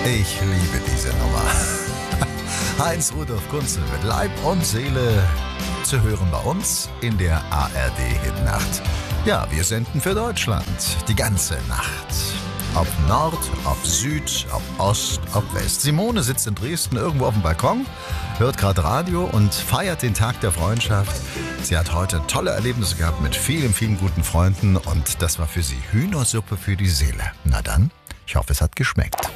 Ich liebe diese Nummer. Heinz Rudolf Kunzel mit Leib und Seele zu hören bei uns in der ARD-Hitnacht. Ja, wir senden für Deutschland die ganze Nacht. Ob Nord, ob Süd, ob Ost, ob West. Simone sitzt in Dresden irgendwo auf dem Balkon, hört gerade Radio und feiert den Tag der Freundschaft. Sie hat heute tolle Erlebnisse gehabt mit vielen, vielen guten Freunden und das war für sie Hühnersuppe für die Seele. Na dann, ich hoffe, es hat geschmeckt.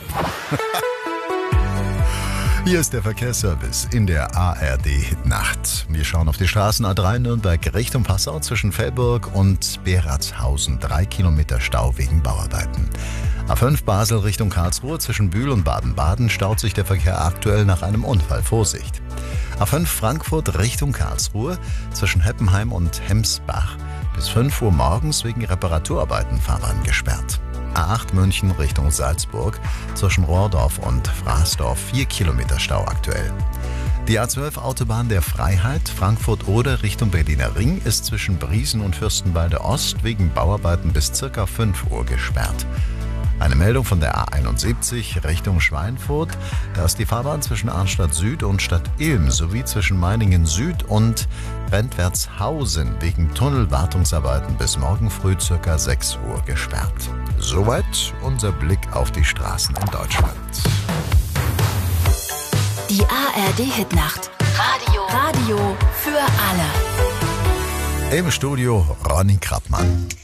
Hier ist der Verkehrsservice in der ARD-Hitnacht. Wir schauen auf die Straßen A3 Nürnberg Richtung Passau zwischen Velburg und Beratshausen. 3 Kilometer Stau wegen Bauarbeiten. A5 Basel Richtung Karlsruhe zwischen Bühl und Baden-Baden staut sich der Verkehr aktuell nach einem Unfall. Vorsicht. A5 Frankfurt Richtung Karlsruhe zwischen Heppenheim und Hemsbach. Bis 5 Uhr morgens wegen Reparaturarbeiten Fahrbahn gesperrt. A8 München Richtung Salzburg zwischen Rohrdorf und Fraßdorf 4 Kilometer Stau aktuell. Die A12 Autobahn der Freiheit Frankfurt-Oder Richtung Berliner Ring ist zwischen Briesen und Fürstenwalde Ost wegen Bauarbeiten bis ca. 5 Uhr gesperrt. Eine Meldung von der A71 Richtung Schweinfurt. Da ist die Fahrbahn zwischen Arnstadt Süd und Stadt Ilm sowie zwischen Meiningen Süd und Rentwertshausen wegen Tunnelwartungsarbeiten bis morgen früh ca. 6 Uhr gesperrt. Soweit unser Blick auf die Straßen in Deutschland. Die ARD-Hitnacht. Radio für alle. Im Studio Ronny Krappmann.